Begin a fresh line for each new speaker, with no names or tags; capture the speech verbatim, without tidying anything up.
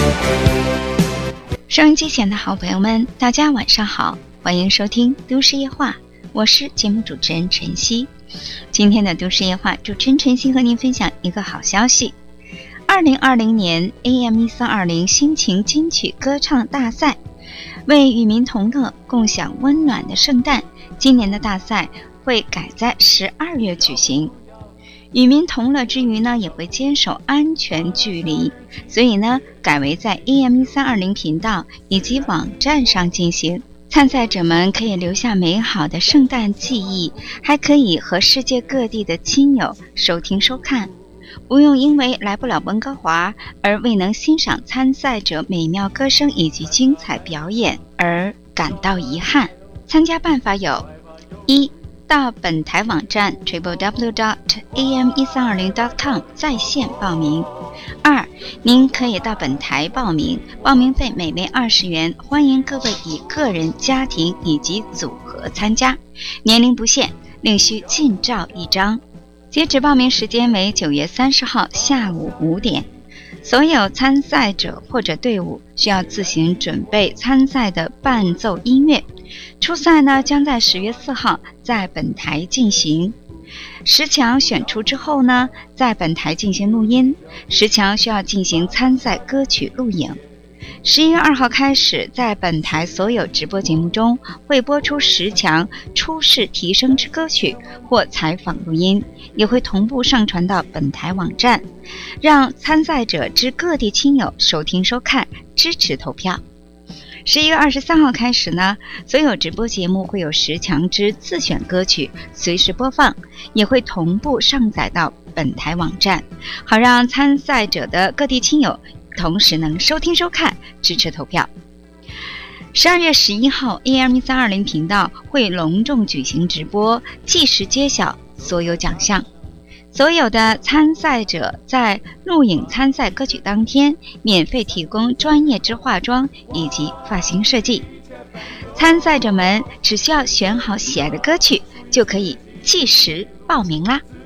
收音机前的好朋友们，大家晚上好，欢迎收听都市夜话，我是节目主持人晨曦。今天的都市夜话，主持人晨曦和您分享一个好消息。二零二零年 A M 一三二零 心情金曲歌唱大赛，为与民同乐，共享温暖的圣诞，今年的大赛会改在十二月举行。与民同乐之余呢，也会坚守安全距离，所以呢，改为在 A M 一三二零 频道以及网站上进行。参赛者们可以留下美好的圣诞记忆，还可以和世界各地的亲友收听收看，不用因为来不了温哥华而未能欣赏参赛者美妙歌声以及精彩表演而感到遗憾。参加办法有：一、到本台网站 double-u double-u double-u dot a m one three two zero dot com 在线报名。二、您可以到本台报名，报名费每位二十元，欢迎各位以个人、家庭以及组合参加，年龄不限，另需近照一张。截止报名时间为九月三十号下午五点。所有参赛者或者队伍需要自行准备参赛的伴奏音乐。初赛呢，将在十月四号在本台进行。十强选出之后呢，在本台进行录音。十强需要进行参赛歌曲录影。十一月二号开始，在本台所有直播节目中会播出十强初试提升之歌曲或采访录音，也会同步上传到本台网站，让参赛者之各地亲友收听收看，支持投票。十一月二十三号开始呢，所有直播节目会有十强之自选歌曲随时播放，也会同步上载到本台网站，好让参赛者的各地亲友同时能收听收看，支持投票。十二月十一号 A M 一三二零 频道会隆重举行直播，届时揭晓所有奖项。所有的参赛者在录影参赛歌曲当天免费提供专业之化妆以及发型设计。参赛者们只需要选好喜爱的歌曲，就可以届时报名啦。